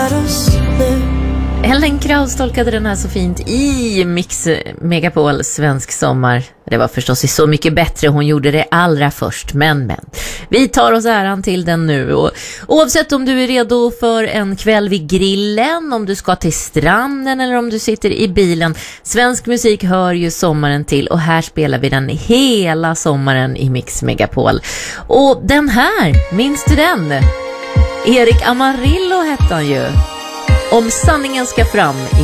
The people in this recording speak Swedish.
Ellen Kraus tolkade den här så fint i Mix Megapol Svensk sommar. Det var förstås så mycket bättre, hon gjorde det allra först, men. Vi tar oss äran till den nu. Och oavsett om du är redo för en kväll vid grillen, om du ska till stranden eller om du sitter i bilen. Svensk musik hör ju sommaren till och här spelar vi den hela sommaren i Mix Megapol. Och den här, minns du den? Erik Amarillo hette han ju. Om sanningen ska fram